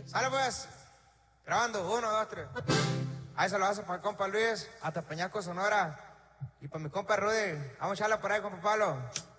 Sale pues. Grabando, 1, 2, 3. Ahí se lo hace para el compa Luis, hasta Peñasco, Sonora. Y para mi compa Rudy. Vamos a echarla por ahí, compa Pablo.